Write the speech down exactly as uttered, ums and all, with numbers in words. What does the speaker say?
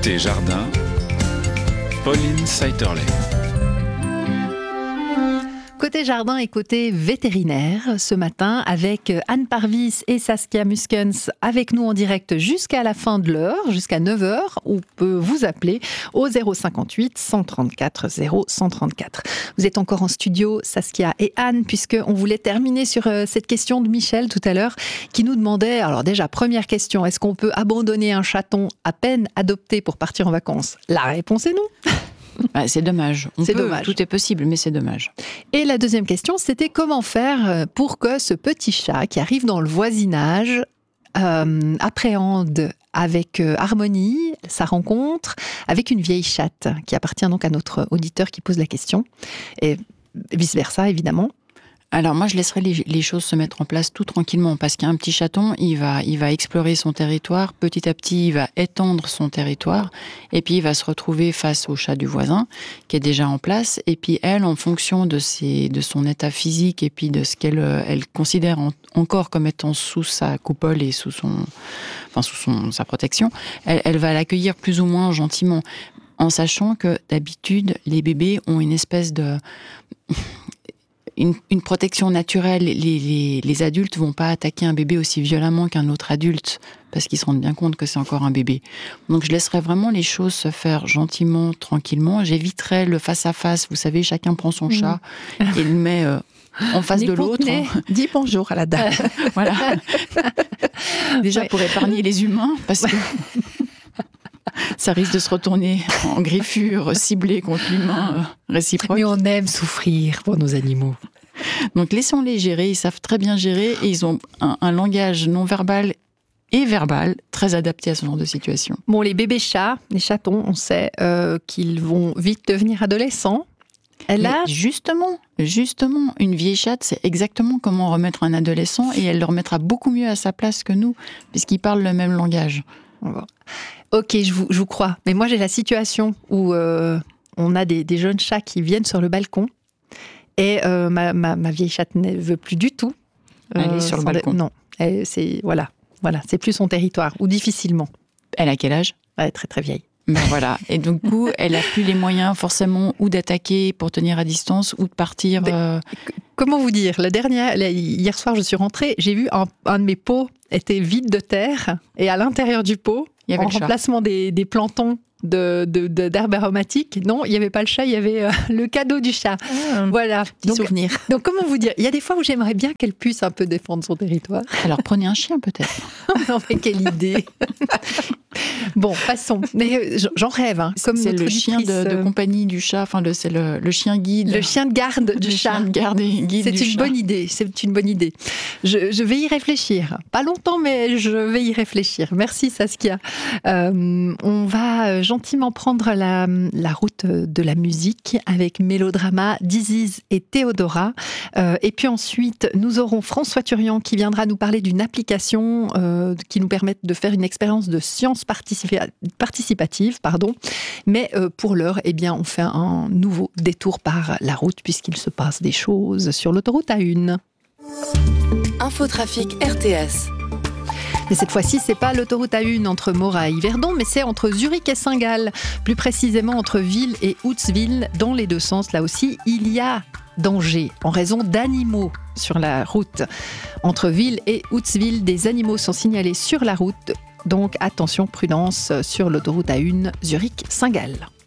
Côté jardin, Pauline Seiterle. Côté jardin et côté vétérinaire, ce matin, avec Anne Parvis et Saskia Muskens avec nous en direct jusqu'à la fin de l'heure, jusqu'à neuf heures, où on peut vous appeler au zéro cinquante-huit cent trente-quatre zéro cent trente-quatre. Vous êtes encore en studio, Saskia et Anne, puisqu'on voulait terminer sur cette question de Michel tout à l'heure, qui nous demandait, alors déjà, première question, est-ce qu'on peut abandonner un chaton à peine adopté pour partir en vacances ? La réponse est non. Bah, c'est dommage. On c'est peut, dommage. Tout est possible, mais c'est dommage. Et la deuxième question, c'était comment faire pour que ce petit chat qui arrive dans le voisinage euh, appréhende avec euh, harmonie sa rencontre avec une vieille chatte qui appartient donc à notre auditeur qui pose la question, et vice-versa évidemment. Alors moi, je laisserai les, les choses se mettre en place tout tranquillement, parce qu'un petit chaton, il va, il va explorer son territoire, petit à petit, il va étendre son territoire, et puis il va se retrouver face au chat du voisin, qui est déjà en place, et puis elle, en fonction de, ses, de son état physique, et puis de ce qu'elle elle considère en, encore comme étant sous sa coupole et sous, son, enfin, sous son, sa protection, elle, elle va l'accueillir plus ou moins gentiment, en sachant que d'habitude, les bébés ont une espèce de... Une, une protection naturelle. Les, les, les adultes vont pas attaquer un bébé aussi violemment qu'un autre adulte, parce qu'ils se rendent bien compte que c'est encore un bébé. Donc je laisserai vraiment les choses se faire gentiment, tranquillement. J'éviterai le face-à-face. Vous savez, chacun prend son chat mmh. et le met euh, en face Ni de l'autre. Dis bonjour à la dame. Voilà. Déjà ouais. Pour épargner les humains, parce que... ça risque de se retourner en griffure ciblée contre l'humain euh, réciproque. Mais on aime souffrir pour nos animaux. Donc laissons-les gérer, ils savent très bien gérer et ils ont un, un langage non verbal et verbal très adapté à ce genre de situation. Bon, les bébés chats, les chatons, on sait euh, qu'ils vont vite devenir adolescents. Elle a... Justement, justement, une vieille chatte, c'est exactement comment remettre un adolescent et elle le remettra beaucoup mieux à sa place que nous, puisqu'ils parlent le même langage. Ok, je vous, je vous crois. Mais moi, j'ai la situation où euh, on a des, des jeunes chats qui viennent sur le balcon et euh, ma, ma, ma vieille chatte ne veut plus du tout euh, aller sur le balcon. De, non, elle, c'est, voilà, voilà, c'est plus son territoire, ou difficilement. Elle a quel âge ? Elle est très très vieille. Ben voilà. Et donc, du coup, elle n'a plus les moyens forcément ou d'attaquer pour tenir à distance ou de partir... Euh... Comment vous dire ? La dernière, la, hier soir, je suis rentrée, j'ai vu un, un de mes pots était vide de terre et à l'intérieur du pot, il y avait en remplacement des, des plantons de, de, de, d'herbes aromatiques, non, il n'y avait pas le chat, il y avait euh, le cadeau du chat. Ah, voilà. Petit donc, souvenir. Donc, comment vous dire ? Il y a des fois où j'aimerais bien qu'elle puisse un peu défendre son territoire. Alors, prenez un chien, peut-être. Non, mais quelle idée. Bon, passons. Mais j'en rêve. Hein, comme c'est le chien de, de compagnie du chat. Enfin, le, c'est le, le chien guide. Le chien de garde du le chat. Chien de garde et guide c'est du une chat. bonne idée. C'est une bonne idée. Je, je vais y réfléchir. Pas longtemps, mais je vais y réfléchir. Merci Saskia. Euh, on va gentiment prendre la, la route de la musique avec Mélodrama, Diziz et Théodora. Euh, et puis ensuite, nous aurons François Turian qui viendra nous parler d'une application euh, qui nous permet de faire une expérience de science participa- participative. Pardon. Mais euh, pour l'heure, eh bien, on fait un nouveau détour par la route puisqu'il se passe des choses sur l'autoroute A un. Infotrafic R T S. Mais cette fois-ci, c'est pas l'autoroute A un entre Morat et Yverdon, mais c'est entre Zurich et Saint-Gall, plus précisément entre Ville et Outzwil. Dans les deux sens, là aussi, il y a danger en raison d'animaux sur la route. Entre Ville et Outzwil, des animaux sont signalés sur la route. Donc attention, prudence sur l'autoroute A un Zurich-Saint-Gall.